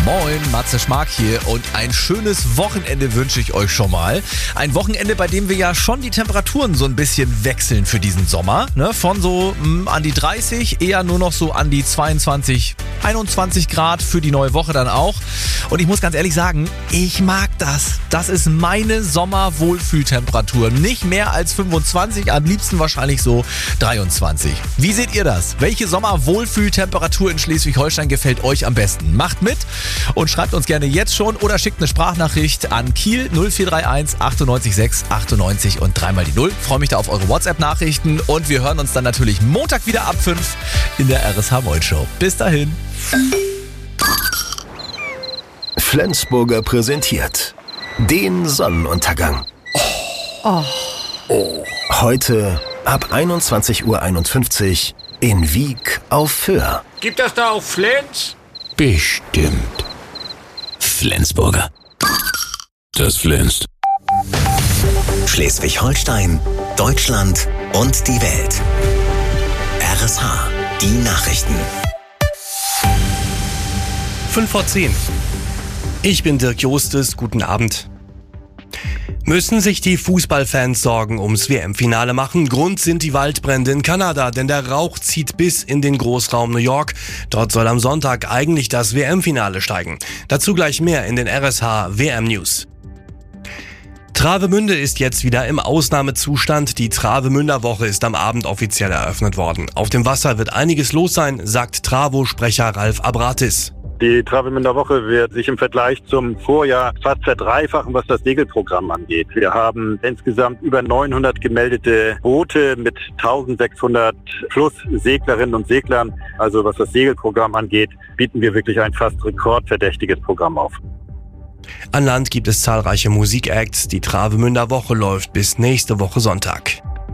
Moin, Matze Schmark hier und ein schönes Wochenende wünsche ich euch schon mal. Ein Wochenende, bei dem wir ja schon die Temperaturen so ein bisschen wechseln für diesen Sommer. Ne? Von so an die 30, eher nur noch so an die 22, 21 Grad für die neue Woche dann auch. Und ich muss ganz ehrlich sagen, ich mag das. Das ist meine Sommerwohlfühltemperatur. Nicht mehr als 25, am liebsten wahrscheinlich so 23. Wie seht ihr das? Welche Sommerwohlfühltemperatur in Schleswig-Holstein gefällt euch am besten? Macht mit und schreibt uns gerne jetzt schon oder schickt eine Sprachnachricht an Kiel 0431 98 6 98 und 3 mal die 0. Freue mich da auf eure WhatsApp-Nachrichten und wir hören uns dann natürlich Montag wieder ab 5 in der RSH Moin Show. Bis dahin. Flensburger präsentiert den Sonnenuntergang. Heute ab 21:51 Uhr in Wiek auf Föhr. Gibt das da auch Flens? Bestimmt. Flensburger. Das flänzt. Schleswig-Holstein, Deutschland und die Welt. RSH, die Nachrichten. 5:10. Ich bin Dirk Jostes, guten Abend. Müssen sich die Fußballfans Sorgen ums WM-Finale machen? Grund sind die Waldbrände in Kanada, denn der Rauch zieht bis in den Großraum New York. Dort soll am Sonntag eigentlich das WM-Finale steigen. Dazu gleich mehr in den RSH WM-News. Travemünde ist jetzt wieder im Ausnahmezustand. Die Travemünderwoche ist am Abend offiziell eröffnet worden. Auf dem Wasser wird einiges los sein, sagt Travo-Sprecher Ralf Abratis. Die Travemünder Woche wird sich im Vergleich zum Vorjahr fast verdreifachen, was das Segelprogramm angeht. Wir haben insgesamt über 900 gemeldete Boote mit 1600 plus Seglerinnen und Seglern. Also was das Segelprogramm angeht, bieten wir wirklich ein fast rekordverdächtiges Programm auf. An Land gibt es zahlreiche Musikacts. Die Travemünder Woche läuft bis nächste Woche Sonntag.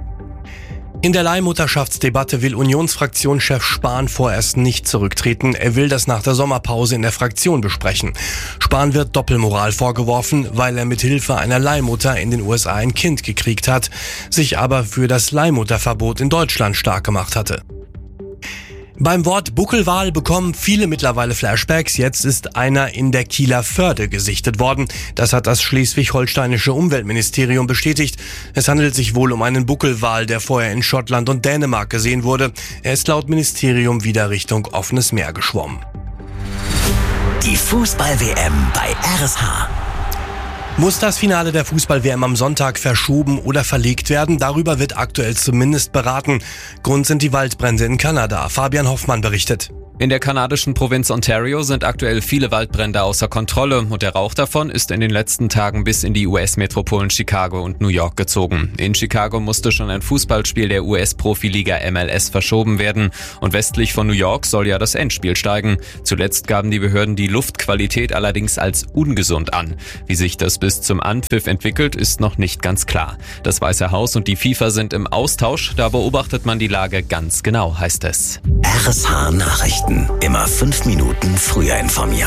In der Leihmutterschaftsdebatte will Unionsfraktionschef Spahn vorerst nicht zurücktreten. Er will das nach der Sommerpause in der Fraktion besprechen. Spahn wird Doppelmoral vorgeworfen, weil er mit Hilfe einer Leihmutter in den USA ein Kind gekriegt hat, sich aber für das Leihmutterverbot in Deutschland stark gemacht hatte. Beim Wort Buckelwal bekommen viele mittlerweile Flashbacks. Jetzt ist einer in der Kieler Förde gesichtet worden. Das hat das schleswig-holsteinische Umweltministerium bestätigt. Es handelt sich wohl um einen Buckelwal, der vorher in Schottland und Dänemark gesehen wurde. Er ist laut Ministerium wieder Richtung offenes Meer geschwommen. Die Fußball-WM bei RSH. Muss das Finale der Fußball-WM am Sonntag verschoben oder verlegt werden? Darüber wird aktuell zumindest beraten. Grund sind die Waldbrände in Kanada. Fabian Hoffmann berichtet. In der kanadischen Provinz Ontario sind aktuell viele Waldbrände außer Kontrolle und der Rauch davon ist in den letzten Tagen bis in die US-Metropolen Chicago und New York gezogen. In Chicago musste schon ein Fußballspiel der US-Profiliga MLS verschoben werden und westlich von New York soll ja das Endspiel steigen. Zuletzt gaben die Behörden die Luftqualität allerdings als ungesund an. Wie sich das bis zum Anpfiff entwickelt, ist noch nicht ganz klar. Das Weiße Haus und die FIFA sind im Austausch, da beobachtet man die Lage ganz genau, heißt es. RSH Nachrichten. Immer 5 Minuten früher informiert.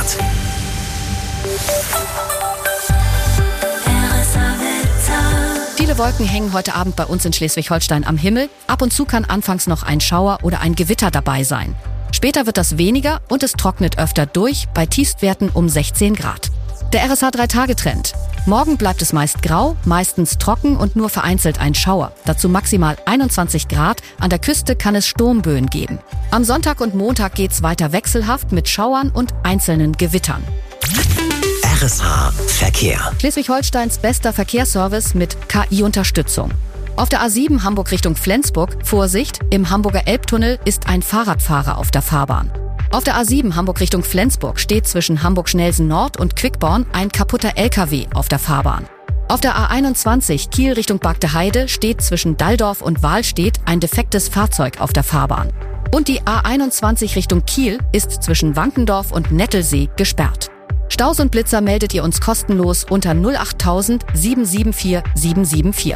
Viele Wolken hängen heute Abend bei uns in Schleswig-Holstein am Himmel. Ab und zu kann anfangs noch ein Schauer oder ein Gewitter dabei sein. Später wird das weniger und es trocknet öfter durch, bei Tiefstwerten um 16 Grad. Der RSH 3-Tage-Trend. Morgen bleibt es meist grau, meistens trocken und nur vereinzelt ein Schauer. Dazu maximal 21 Grad. An der Küste kann es Sturmböen geben. Am Sonntag und Montag geht's weiter wechselhaft mit Schauern und einzelnen Gewittern. RSH Verkehr. Schleswig-Holsteins bester Verkehrsservice mit KI-Unterstützung. Auf der A7 Hamburg Richtung Flensburg, Vorsicht, im Hamburger Elbtunnel ist ein Fahrradfahrer auf der Fahrbahn. Auf der A7 Hamburg Richtung Flensburg steht zwischen Hamburg-Schnelsen Nord und Quickborn ein kaputter LKW auf der Fahrbahn. Auf der A21 Kiel Richtung Bagdeheide steht zwischen Dalldorf und Wahlstedt ein defektes Fahrzeug auf der Fahrbahn. Und die A21 Richtung Kiel ist zwischen Wankendorf und Nettelsee gesperrt. Staus und Blitzer meldet ihr uns kostenlos unter 08000 774 774.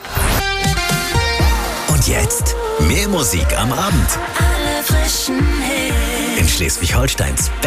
Und jetzt mehr Musik am Abend. Alle frischen Hits. In Schleswig-Holsteins